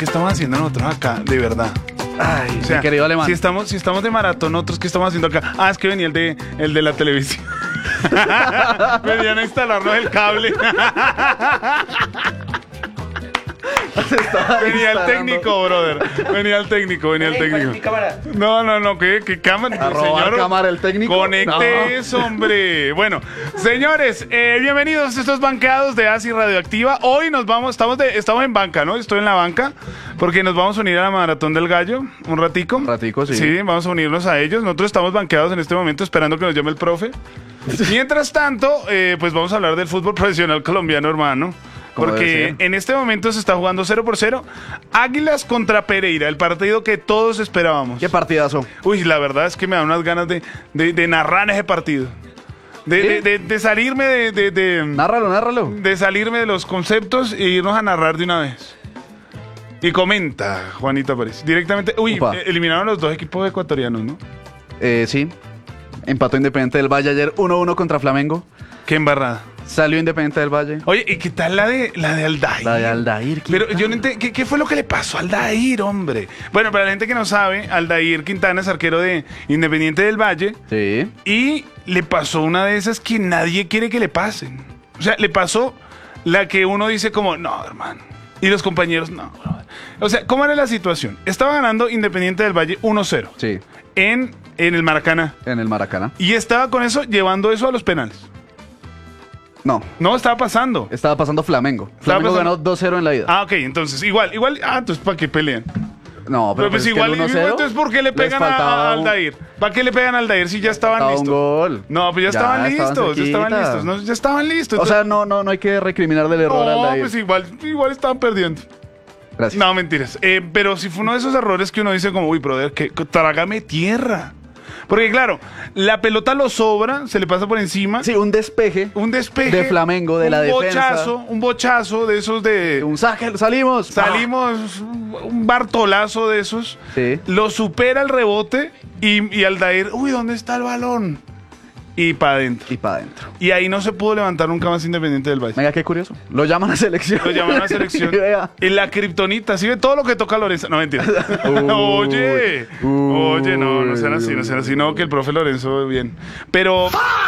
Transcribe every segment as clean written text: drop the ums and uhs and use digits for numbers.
¿qué estamos haciendo nosotros acá? De verdad. Ay, O sea, mi querido alemán. si estamos de maratón, nosotros, ¿qué estamos haciendo acá? Ah, es que venía el de la televisión. Venían a instalarnos el cable. Venía el técnico, brother. Venía el técnico. No, ¿qué cámara? A robar cámara el técnico. Conecte eso, hombre. Bueno, señores, bienvenidos a estos banqueados de ASI Radioactiva. Hoy estamos en banca, ¿no? Estoy en la banca porque nos vamos a unir a la Maratón del Gallo un ratico. Sí. Sí, vamos a unirnos a ellos. Nosotros estamos banqueados en este momento esperando que nos llame el profe. Mientras tanto, pues vamos a hablar del fútbol profesional colombiano, hermano. Porque en este momento se está jugando 0-0. Águilas contra Pereira, el partido que todos esperábamos. ¿Qué partidazo? Uy, la verdad es que me da unas ganas de narrar ese partido. De salirme Nárralo. de salirme de los conceptos e irnos a narrar de una vez. Y comenta, Juanita Pérez. Directamente. Uy, eliminaron los dos equipos ecuatorianos, ¿no? Sí. Empató Independiente del Valle ayer 1-1 contra Flamengo. Qué embarrada. Salió Independiente del Valle. Oye, ¿y qué tal la de Aldair? La de Aldair. Pero yo no entiendo, ¿qué fue lo que le pasó a Aldair, hombre? Bueno, para la gente que no sabe, Aldair Quintana es arquero de Independiente del Valle. Sí. Y le pasó una de esas que nadie quiere que le pasen. O sea, le pasó la que uno dice como, no, hermano. Y los compañeros, no, brother. O sea, ¿cómo era la situación? Estaba ganando Independiente del Valle 1-0. Sí. En el Maracaná. En el Maracaná. Y estaba con eso, llevando eso a los penales. No, estaba pasando. Estaba pasando Flamengo. Flamengo ganó 2-0 en la ida. Ah, ok, entonces, igual. Entonces, ¿para qué pelean? No, pero pues es igual, que el 1-0 entonces, ¿por qué le pegan a Aldair? ¿Para qué le pegan a Aldair si ya estaban listos? Un gol. No, pues ya estaban listos. Ya estaban listos. O sea, no hay que recriminar del error a Aldair. Pues igual estaban perdiendo. Gracias. No, mentiras. Pero si fue uno de esos errores que uno dice como, uy, brother, que trágame tierra. Porque claro, la pelota lo sobra, se le pasa por encima. Sí, un despeje. De Flamengo, de la defensa. Un bochazo de esos de... Un saque, salimos, un bartolazo de esos. Sí. Lo supera el rebote y Aldair, uy, ¿dónde está el balón? Y para adentro. Y ahí no se pudo levantar nunca más Independiente del Valle. Venga, qué curioso. Lo llaman a selección. Y la kriptonita, ¿sí ve todo lo que toca Lorenzo? No, mentira. Oye, no sean así. No, que el profe Lorenzo, bien. Pero...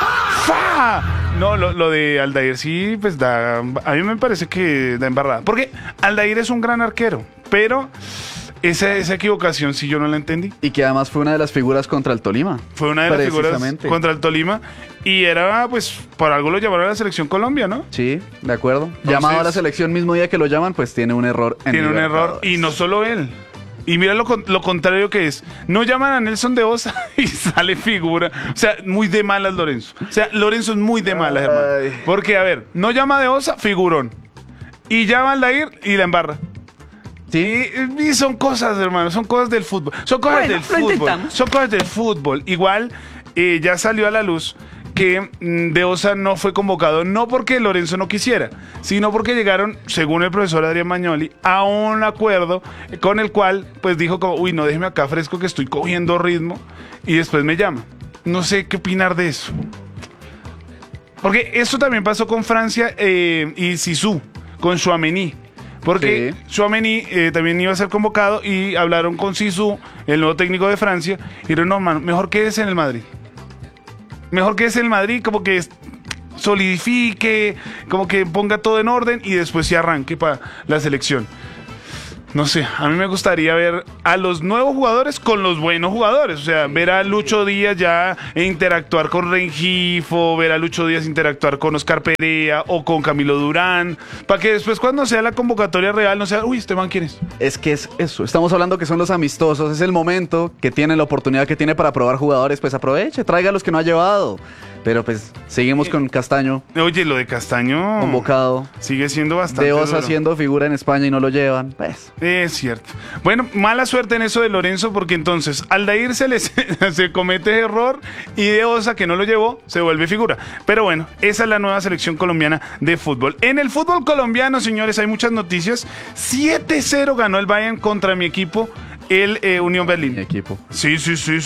No, lo de Aldair sí, pues da... A mí me parece que da embarrada. Porque Aldair es un gran arquero, pero... Esa equivocación sí yo no la entendí. Y que además fue una de las figuras contra el Tolima. Fue una de las figuras contra el Tolima. Y era, pues, por algo lo llamaron a la selección Colombia, ¿no? Sí, de acuerdo. Llamado a la selección mismo día que lo llaman, pues tiene un error. Tiene un error. Y no solo él. Y mira lo contrario que es. No llaman a Nelson de Osa y sale figura. O sea, muy de malas Lorenzo. O sea, Lorenzo es muy de malas, hermano. Porque, a ver, no llama de Osa, figurón. Y llama a Aldair y la embarra. Sí. Y son cosas, hermano, son cosas del fútbol. Son cosas del fútbol. Igual ya salió a la luz que De Osa no fue convocado, no porque Lorenzo no quisiera, sino porque llegaron, según el profesor Adrián Magnoli, a un acuerdo con el cual, pues dijo como, uy, no, déjeme acá fresco que estoy cogiendo ritmo, y después me llama. No sé qué opinar de eso. Porque eso también pasó con Francia y Zizou, con Tchouaméni. Porque Tchouaméni también iba a ser convocado y hablaron con Zizou, el nuevo técnico de Francia, y dijeron, no, man, mejor quédese en el Madrid. Mejor quédese en el Madrid, como que solidifique, como que ponga todo en orden y después se arranque para la selección. No sé, a mí me gustaría ver a los nuevos jugadores con los buenos jugadores. O sea, ver a Lucho Díaz ya interactuar con Rengifo, ver a Lucho Díaz interactuar con Oscar Perea o con Camilo Durán, para que después cuando sea la convocatoria real no sea, uy, este man, ¿quién es? Es que es eso, estamos hablando que son los amistosos, es el momento que tiene la oportunidad que tiene para probar jugadores, pues aproveche, traiga a los que no ha llevado. Pero pues seguimos con Castaño. Oye, lo de Castaño convocado. Sigue siendo bastante De Osa duro. siendo figura en España y no lo llevan. Pues. Es cierto. Bueno, mala suerte en eso de Lorenzo, porque entonces Aldair se comete error y De Osa, que no lo llevó, se vuelve figura. Pero bueno, esa es la nueva selección colombiana de fútbol. En el fútbol colombiano, señores, hay muchas noticias. 7-0 ganó el Bayern contra mi equipo, el Unión Berlín. Mi equipo. Sí.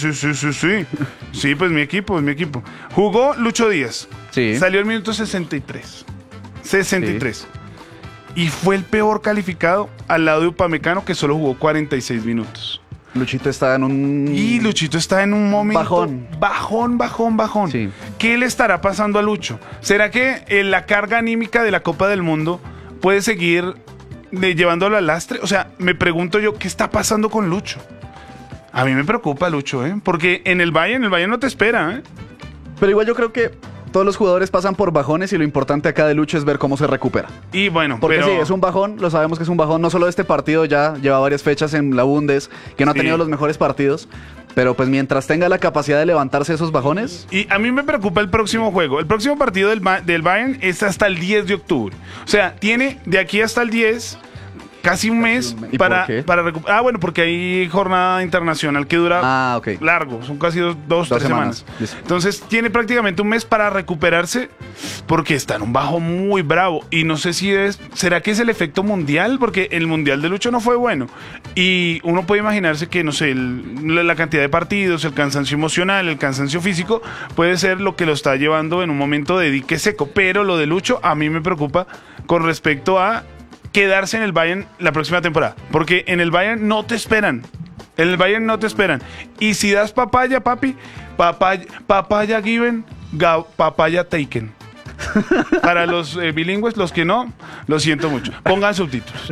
Sí, pues mi equipo. Jugó Lucho Díaz. Sí. Salió el minuto 63. 63. Sí. y fue el peor calificado al lado de Upamecano, que solo jugó 46 minutos. Luchito está en un... Y Luchito está en un momento... Bajón. Sí. ¿Qué le estará pasando a Lucho? ¿Será que la carga anímica de la Copa del Mundo puede seguir llevándolo al lastre? O sea, me pregunto yo, ¿qué está pasando con Lucho? A mí me preocupa Lucho, porque en el Bayern no te espera, Pero igual yo creo que todos los jugadores pasan por bajones y lo importante acá de Lucho es ver cómo se recupera. Y bueno, Porque pero... sí, es un bajón, lo sabemos que es un bajón, no solo de este partido, ya lleva varias fechas en la Bundes, que no ha Sí. tenido los mejores partidos, pero pues mientras tenga la capacidad de levantarse esos bajones... Y a mí me preocupa el próximo juego. El próximo partido del Bayern es hasta el 10 de octubre. O sea, tiene de aquí hasta el 10... Casi un mes ¿Y para por qué? recuperar. Ah, bueno, porque hay jornada internacional que dura ok. largo. Son casi dos, 3 semanas. Listo. Entonces tiene prácticamente un mes para recuperarse porque está en un bajo muy bravo. Y no sé si ¿será que es el efecto mundial? Porque el mundial de Lucho no fue bueno. Y uno puede imaginarse que, no sé, la cantidad de partidos, el cansancio emocional, el cansancio físico, puede ser lo que lo está llevando en un momento de dique seco. Pero lo de Lucho a mí me preocupa con respecto a quedarse en el Bayern la próxima temporada. Porque en el Bayern no te esperan. En el Bayern no te esperan. Y si das papaya, papi, papaya given, papaya taken. Para los bilingües, los que no, lo siento mucho. Pongan subtítulos.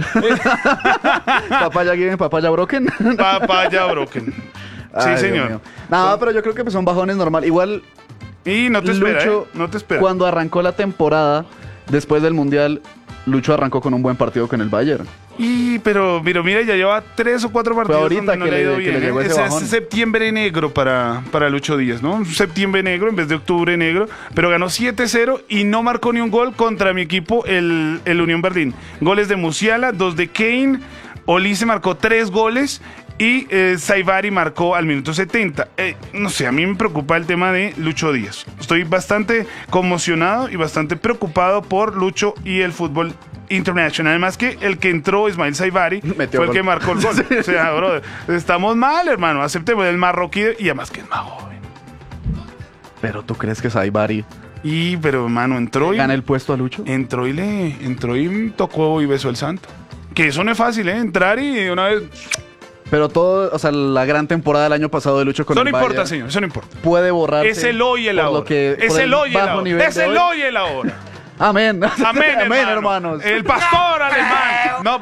Papaya given, papaya broken. Papaya broken. Sí, Ay, señor. No, pero yo creo que pues son bajones normal. Igual Y no te espera, Lucho, no te espera. cuando arrancó la temporada, después del Mundial, Lucho arrancó con un buen partido con el Bayern. Pero mira, ya lleva 3 o 4 partidos ahorita donde no que le ha ido que le bien. llegó ese Ese bajón. es septiembre negro para Lucho Díaz, ¿no? Un septiembre negro en vez de octubre negro. Pero ganó 7-0 y no marcó ni un gol contra mi equipo, el Unión Berlín. Goles de Musiala, 2 de Kane. Olise marcó 3 goles. Y Saivari marcó al minuto 70. No sé, a mí me preocupa el tema de Lucho Díaz. Estoy bastante conmocionado y bastante preocupado por Lucho y el fútbol internacional. Además que el que entró, Ismael Saivari, Metió fue el gol. que marcó el gol. O sea, brother, estamos mal, hermano. Aceptemos el marroquí y además que es más joven. Pero ¿tú crees que Saivari Pero hermano, entró y gana el puesto a Lucho? entró y tocó y besó el santo. Que eso no es fácil, entrar y de una vez. Pero todo, o sea, la gran temporada del año pasado de Lucho con Eso el no importa, Bayern señor, eso no importa. puede borrarse. Es el hoy y el por ahora. lo que- Es por el hoy y el bajo ahora. nivel Es de el hoy. hoy y el ahora. Amén. Amén, hermanos. El pastor alemán. No,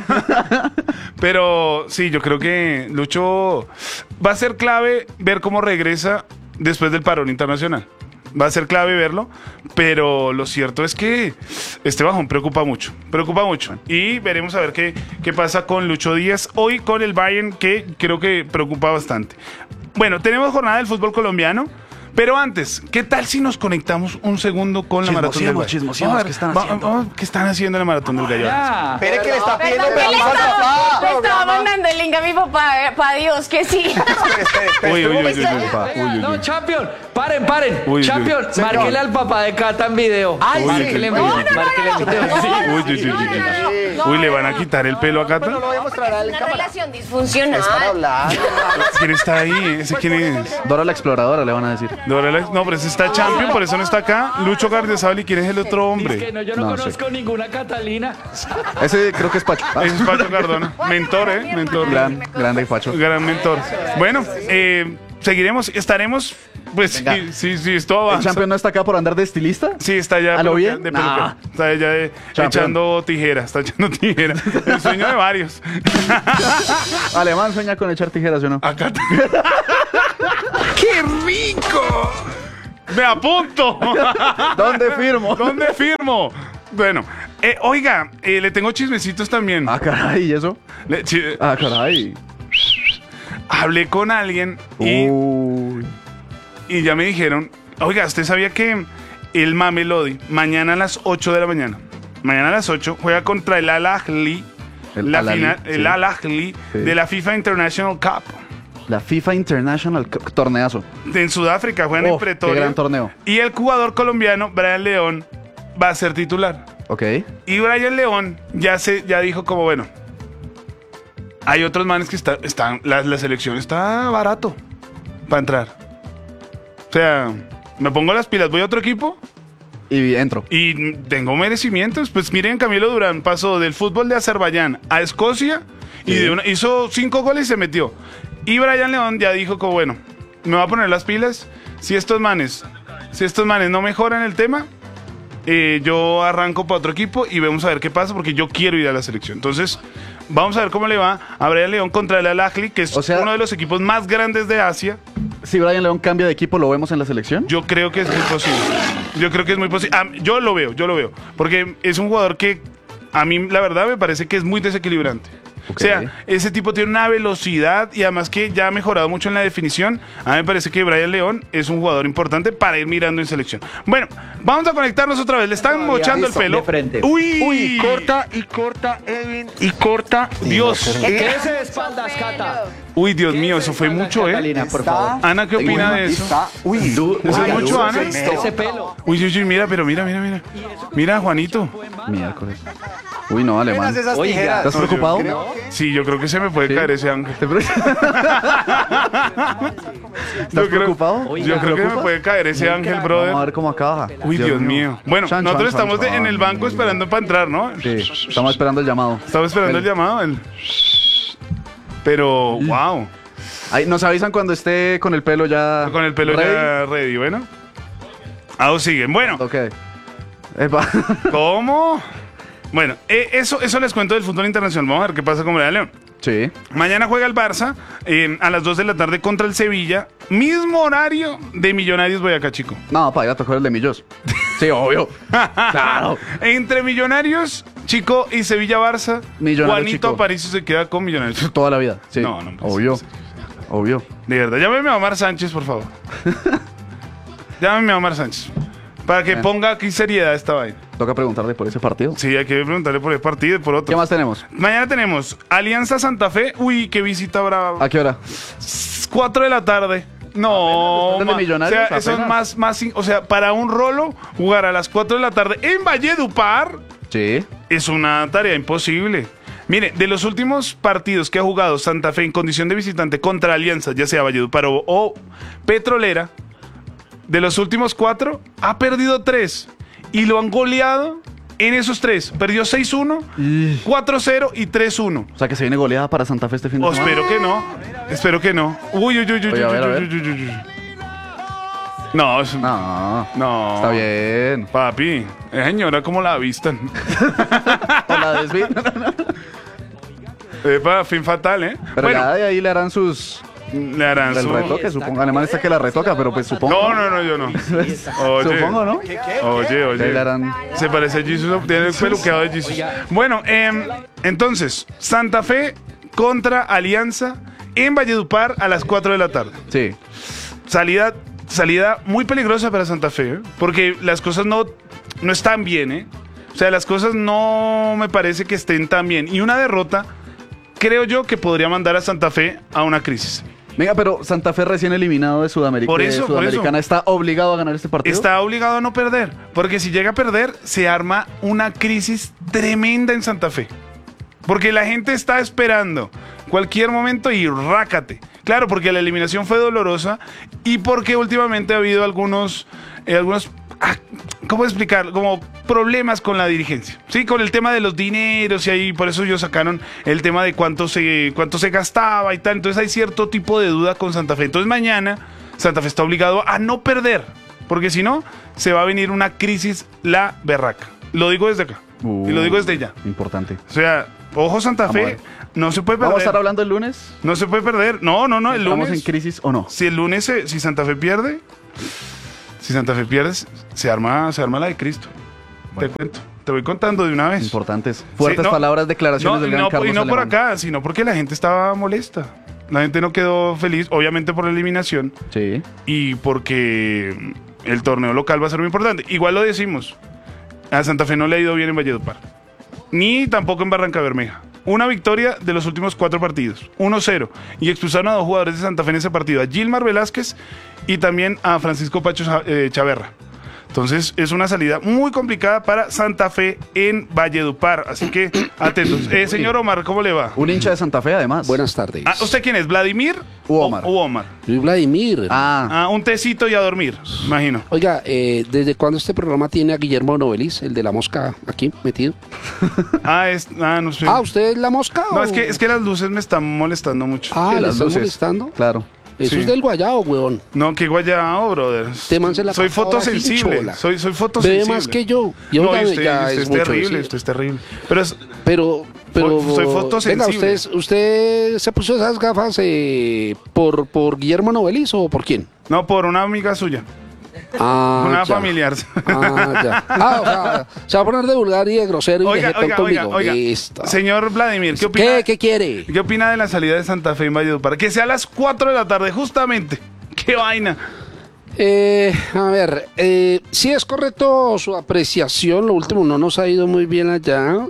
pero sí, yo creo que Lucho va a ser clave ver cómo regresa después del parón internacional. Va a ser clave verlo, pero lo cierto es que este bajón preocupa mucho. Y veremos a ver qué pasa con Lucho Díaz hoy con el Bayern, que creo que preocupa bastante. Bueno, tenemos jornada del fútbol colombiano. Pero antes, ¿qué tal si nos conectamos un segundo con la Maratón del Gallo? Chismoseamos, ¿qué están haciendo? ¿Qué están haciendo en la Maratón del Gallo? Espere que le está pidiendo Perdón, ¿qué le permiso al papá. le estaba mandando el link a mi papá? Para Dios, que sí. Espere. Uy. No, Champion, paren. Uy, Champion, Señor. márquele al papá de Cata en video. Ay, sí. Márquele en No, video. no, Márquele en video. Sí. Uy, ¿le van a quitar el pelo a Pero Cata? lo voy a mostrar a la Una cámara. relación disfuncional. Es para hablar. ¿Quién está ahí? ¿Ese quién es? Dora la exploradora, le van a decir. No, pero ese está Champion, por eso no está acá. Lucho Gardiazabal, ¿y quién es el otro Es que hombre? no, yo no No sé. conozco ninguna Catalina. Ese creo que es Pacho. Ese es Pacho Cardona. Mentor, mentor. Grande Pacho. Gran mentor. Bueno, seguiremos, estaremos. Pues Venga. sí, esto ¿El avanza. campeón no está acá por andar de estilista? Sí, está ya ¿A lo peluquero- bien? de peluquero. Nah. Está ya Champion. echando tijera, El sueño de varios. Alemán sueña con echar tijeras, ¿o no? Acá. ¡Qué rico! ¡Me apunto! ¿Dónde firmo? ¿Dónde firmo? Bueno, oiga, le tengo chismecitos también. Ah, caray, ¿y eso? Ah, caray. Hablé con alguien y Uy. ya me dijeron, oiga, ¿usted sabía que el Mamelodi mañana a las 8 de la mañana, mañana a las 8, juega contra el Al-Ahly, El la Al-Ahly, final, sí. el Al-Ahly Sí. de la FIFA International Cup? La FIFA International Torneazo. En Sudáfrica juegan en Uf, qué Pretoria. gran torneo. Y el jugador colombiano, Brian León, va a ser titular. Ok. Y Brian León ya dijo como, bueno, hay otros manes que están la selección está barato para entrar. O sea, me pongo las pilas, voy a otro equipo Y entro. Y tengo merecimientos. Pues miren, Camilo Durán pasó del fútbol de Azerbaiyán a Escocia y hizo 5 goles y se metió. Y Brian León ya dijo que bueno, me voy a poner las pilas. Si estos manes no mejoran el tema, yo arranco para otro equipo y vamos a ver qué pasa porque yo quiero ir a la selección. Entonces, vamos a ver cómo le va a Brian León contra el Al-Ahly, que es uno de los equipos más grandes de Asia. Si Brian León cambia de equipo, ¿lo vemos en la selección? Yo creo que es muy posible. Yo creo que es muy posible. Yo lo veo. Porque es un jugador que a mí, la verdad, me parece que es muy desequilibrante. Ok. O sea, ese tipo tiene una velocidad y además que ya ha mejorado mucho en la definición. A mí me parece que Brian León es un jugador importante para ir mirando en selección. Bueno, vamos a conectarnos otra vez. Le están mochando el pelo. De frente. Uy, Corta, Evin, y corta. Dios. Quédese de espaldas, Cata. Uy, Dios mío, eso fue mucho, Catalina, por favor. Ana, ¿qué opina de eso? Eso es mucho, Ana. Ese pelo. Uy, mira, pero mira. Mira, Juanito. Miércoles. Uy, no, alemán. Apenas esas Oiga. tijeras. ¿Estás preocupado? Sí, yo creo que se me puede caer ese ángel. ¿Estás preocupado? Yo creo que me puede caer ese ángel, Vamos a brother. ver cómo acaba. Uy, Dios mío. Bueno, Chan, nosotros chan, estamos chan, en el banco esperando para entrar, ¿no? Sí, estamos esperando el llamado. Estamos esperando el llamado. Pero, wow. Ahí nos avisan cuando esté con el pelo ya. Con el pelo ready. ya ready, bueno. Aún siguen. Bueno, Ok. Epa. ¿cómo? Bueno, eso les cuento del fútbol internacional. Vamos a ver qué pasa con Brian León. Sí. Mañana juega el Barça a las 2 de la tarde contra el Sevilla. Mismo horario de Millonarios Boyacá, chico. No, para ir a tocar el de Millos. Sí, obvio. Claro. Entre Millonarios, Chico, y Sevilla-Barça, Millonarios, Juanito Chico. Aparicio se queda con Millonarios. Toda la vida. Sí. No, no puede Obvio. ser. Obvio. De verdad, llámeme a Omar Sánchez, por favor. Llámeme a Omar Sánchez. Para que ponga aquí seriedad a esta vaina. Toca preguntarle por ese partido. Sí, hay que preguntarle por el partido y por otro. ¿Qué más tenemos? Mañana tenemos Alianza Santa Fe. Uy, qué visita brava. ¿A qué hora? 4 de la tarde. No, Apenas, ¿de Millonarios? o sea, eso es Apenas. o sea, para un rolo, jugar a las 4 de la tarde en Valledupar Sí. es una tarea imposible. Mire, de los últimos partidos que ha jugado Santa Fe en condición de visitante contra Alianza, ya sea Valledupar o Petrolera, de los últimos 4, ha perdido 3 y lo han goleado en esos 3. Perdió 6-1, 4-0 y 3-1. O sea que se viene goleada para Santa Fe este fin de semana. Espero que no. Uy. Oye, a ver. No, No. Está bien. Papi, señora, ¿cómo la avistan? O la desvío. Epa, fin fatal, ¿eh? Pero ya de ahí le harán sus. le harán Del su... retoque, supongo. Alemán está que la retoca, pero pues supongo. No, yo no. Oye, Supongo, ¿no? Oye. Ahí le harán. Se parece a Jesus, tiene el peluqueado de Jesus. Bueno, entonces, Santa Fe contra Alianza en Valledupar a las 4 de la tarde. Sí. Salida muy peligrosa para Santa Fe, ¿eh? Porque las cosas no están bien, ¿eh? O sea, las cosas no me parece que estén tan bien. Y una derrota, creo yo, que podría mandar a Santa Fe a una crisis. Venga, pero Santa Fe recién eliminado de Sudamérica. Por eso. Sudamericana está obligado a ganar este partido. Está obligado a no perder, porque si llega a perder, se arma una crisis tremenda en Santa Fe. Porque la gente está esperando cualquier momento y rácate. Claro, porque la eliminación fue dolorosa y porque últimamente ha habido algunos ¿cómo explicar? Como problemas con la dirigencia. Sí, con el tema de los dineros y ahí por eso ellos sacaron el tema de cuánto se gastaba y tal. Entonces hay cierto tipo de duda con Santa Fe. Entonces mañana Santa Fe está obligado a no perder, porque si no, se va a venir una crisis la berraca. Lo digo desde acá y lo digo desde ya. Importante. O sea, ojo Santa Vamos a Fe, ver. no se puede perder. ¿Vamos a estar hablando el lunes? No se puede perder. No, el ¿Estamos lunes. en crisis o no? Si el lunes, si Santa Fe pierde, se arma la de Cristo. Te cuento. Te voy contando de una vez. Importantes. Fuertes Sí, no, palabras, declaraciones del gran Carlos y no por Alemán. acá, sino porque la gente estaba molesta. La gente no quedó feliz, obviamente por la eliminación Sí. y porque el torneo local va a ser muy importante. Igual lo decimos, a Santa Fe no le ha ido bien en Valledupar, ni tampoco en Barranca Bermeja. Una victoria de los últimos 4 partidos, 1-0. Y expulsaron a 2 jugadores de Santa Fe en ese partido, a Gilmar Velázquez y también a Francisco Pacho Chaverra. Entonces es una salida muy complicada para Santa Fe en Valledupar. Así que atentos. Señor Omar, ¿cómo le va? Un hincha de Santa Fe, además. Buenas tardes. ¿Usted quién es? ¿Vladimir U Omar. o Omar? Soy Vladimir. Un tecito y a dormir, imagino. Oiga, ¿desde cuándo este programa tiene a Guillermo Novelis, el de la mosca, aquí metido? No sé. ¿Usted es la mosca? No, o- es que las luces me están molestando mucho. Ah, Sí, ¿le las están luces. molestando? Claro. Eso Sí. es del guayabo, weón. No, qué guayao, brother. Este man se la Soy pasa ahora así, fotosensible. chola. Soy fotosensible. Bebe más que yo. Y No, oiga, y usted, ya usted es es mucho terrible, decir. usted es terrible. Pero es, Pero Soy fotosensible. Venga, usted se puso esas gafas por Guillermo Novelis o por quién? no, por una amiga suya. Una ya. familiar. Ya. O sea, se va a poner de vulgar y de grosero y de Oiga, jetón oiga, conmigo. oiga. Listo. Señor Vladimir, ¿qué opina? ¿Qué quiere? ¿Qué opina de la salida de Santa Fe en Valledupar? Que sea a las 4 de la tarde, justamente. ¡Qué vaina! A ver, sí es correcto su apreciación, lo último no nos ha ido muy bien allá.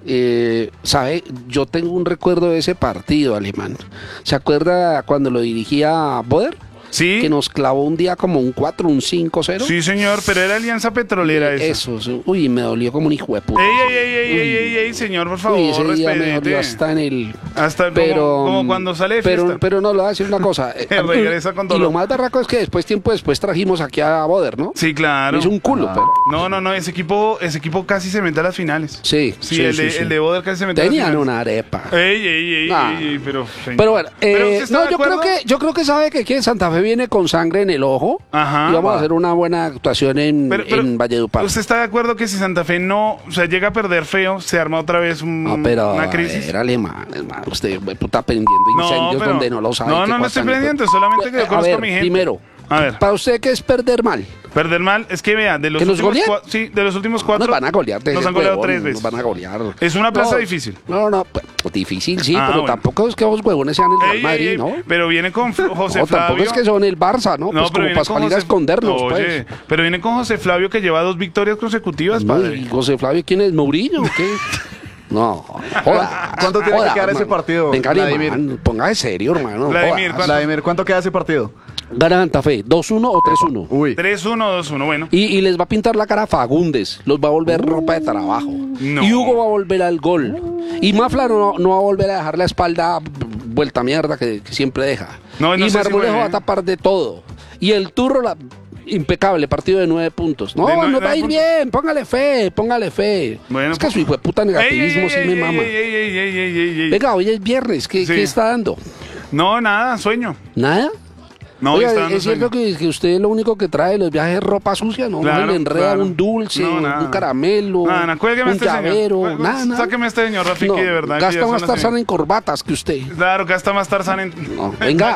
Sabe, yo tengo un recuerdo de ese partido, Alemán. ¿Se acuerda cuando lo dirigía Boder? Sí. Que nos clavó un día como un 4, un 5-0. Sí, señor, pero era Alianza Petrolera esa. Eso, sí. Uy, me dolió como un hijo de puta. Ey, señor, por favor, Uy, ese día me respete. dolió hasta en el... Hasta Pero, como cuando sale de fiesta. pero no, le voy a decir una cosa. Regresa con y dolor. lo más barraco es que tiempo después trajimos aquí a Boder, ¿no? Sí, claro. Es un culo, pero... No, ese equipo casi se mete a las finales. Sí, Sí, el de Boder casi se mete a las Tenían finales. una arepa. Ey, pero... señor. Pero bueno, ¿Pero usted está no, de yo acuerdo? creo que sabe que aquí en Santa Fe viene con sangre en el ojo. Ajá. Y vamos a hacer una buena actuación en Valledupar. ¿Usted está de acuerdo que si Santa Fe llega a perder feo, se arma otra vez No, pero una crisis? era alemán, hermano. Usted está prendiendo incendios pero- donde no lo sabe. no, qué no cosa estoy ni- pendiente, solamente que yo A conozco ver, a mi gente. primero, A ver. para usted, ¿qué es perder mal? Perder mal, es que vea, de los ¿Que nos últimos golean? sí, de los últimos 4 Nos van a golear. Nos han goleado 3 veces. Nos van a golear. Es una plaza No, difícil. No, pues, difícil sí, Ah, pero bueno. tampoco es que los huevones sean el Real Ey, Madrid, ey, ¿no? pero viene con José No, tampoco Flavio. es que son el Barça, ¿no? Pues como viene para con salir a escondernos, Oye, pues. pero viene con José Flavio que lleva 2 victorias consecutivas, No, padre. ¿y José Flavio quién es? ¿Mourinho o qué? No, joda. ¿Cuánto tiene que joda, quedar ese hermano. partido, Venga, Vladimir? alemán, ponga de serio, hermano. Vladimir, jodas. Vladimir, ¿cuánto queda ese partido? Gana Santa Fe, 2-1 o 3-1. Uy. 3-1, 2-1, bueno. Y les va a pintar la cara a Fagundes, los va a volver ropa de trabajo. No. Y Hugo va a volver al gol. Y Mafla no va a volver a dejar la espalda vuelta mierda que siempre deja. No y sé si Marmolejo juegue, va a tapar de todo. Y el Turro, impecable, partido de 9 puntos. No, De no 9 va a ir puntos. bien, póngale fe. Bueno, es que pues- su hijo de puta negativismo sí me mama. Ey. Venga, hoy es viernes, ¿qué Sí. está dando? No, nada, sueño. ¿Nada? No, Oiga, está dando es cierto sueño. que usted lo único que trae de los viajes es ropa sucia, ¿no? Claro, No le enreda claro. un dulce, No, nada. un caramelo, Nada, cuélgueme un este llavero, señor. nada. Sáqueme a este señor, Rafiki, No, de verdad. que ya gasta son más las Tarzán seis. en corbatas que usted. Claro, gasta más Tarzán en... No, venga,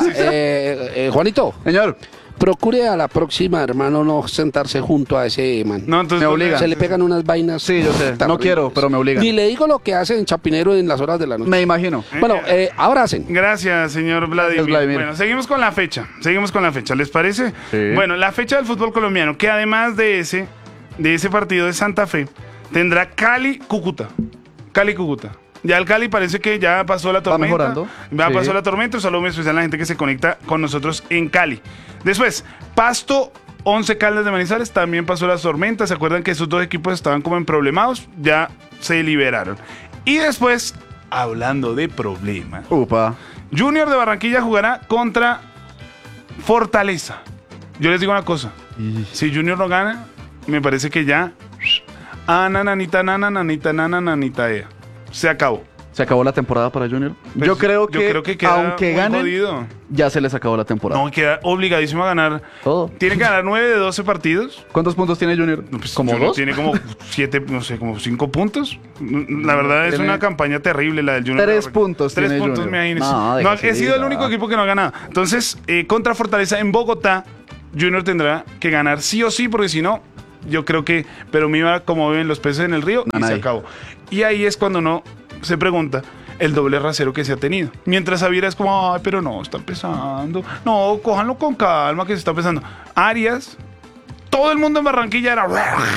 Juanito, Señor, procure a la próxima, hermano, no sentarse junto a ese man. No, entonces... Me obliga. Se le pegan unas vainas. Sí, yo sé. No terribles. quiero, pero me obligan. Ni le digo lo que hace en Chapinero en las horas de la noche. me imagino. Bueno, abracen. Gracias, señor Vladimir. Gracias, Vladimir. Bueno, seguimos con la fecha. ¿Les parece? Sí. Bueno, la fecha del fútbol colombiano, que además de ese partido de Santa Fe, tendrá Cali-Cúcuta. Cali-Cúcuta. Ya el Cali parece que ya pasó la tormenta. mejorando. Ya Sí. pasó la tormenta. Un saludo muy especial a la gente que se conecta con nosotros en Cali. Después, Pasto, 11 Caldas de Manizales, también pasó las tormentas. ¿Se acuerdan que esos dos equipos estaban como en problemados? Ya se liberaron. Y después, hablando de problemas, Upa. Junior de Barranquilla jugará contra Fortaleza. Yo les digo una cosa. Si Junior no gana, me parece que ya... nananita, ea. Se acabó. ¿Se acabó la temporada para Junior? Pues, yo creo que queda aunque muy ganen, jodido. ya se les acabó la temporada. No, queda obligadísimo a ganar. Todo. Tiene que ganar 9 de 12 partidos. ¿Cuántos puntos tiene Junior? No, pues, ¿Como Junior 2? Tiene como 7, no sé, como 5 puntos. La verdad es Tiene una campaña terrible la del Junior. 3 puntos 3 tiene puntos, Junior. imagínense. No, No, déjese he sido el ir, único ah. equipo que no ha ganado. Entonces, contra Fortaleza en Bogotá, Junior tendrá que ganar sí o sí, porque si no, yo creo que, pero mira cómo ven los peces en el río y Nanay. se acabó. Y ahí es cuando uno se pregunta el doble rasero que se ha tenido. Mientras Avira es como, ay, pero no, está empezando. No, cójanlo con calma que se está empezando. Arias, todo el mundo en Barranquilla era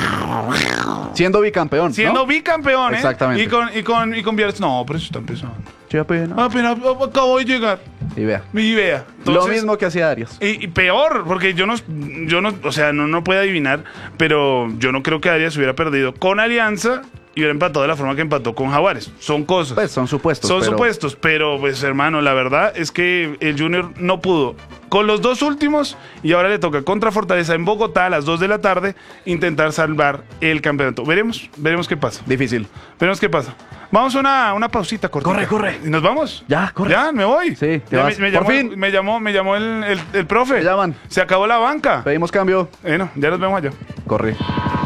Siendo bicampeón, siendo ¿no? bicampeón, ¿eh? Exactamente. Y con Bielsa, no, pero se está empezando. Sí, apenas. Apenas acabo de llegar. Y vea. Y vea. Lo Entonces, mismo que hacía Arias. Y peor, porque yo no, o sea, no puedo adivinar, pero yo no creo que Arias hubiera perdido con Alianza y hubiera empatado de la forma que empató con Jaguares. Son cosas. Pues son supuestos. Son pero- supuestos, pero pues hermano, la verdad es que el Junior no pudo con los dos últimos y ahora le toca contra Fortaleza en Bogotá a las 2 de la tarde intentar salvar el campeonato. Veremos qué pasa. Difícil. Veremos qué pasa. Vamos a una pausita corta. Corre. ¿Y nos vamos? Ya, corre. Ya, me voy. Sí, te Ya vas. me Por llamó, fin. me llamó el profe. Te llaman. Se acabó la banca. Pedimos cambio. Bueno, ya nos vemos allá. Corre.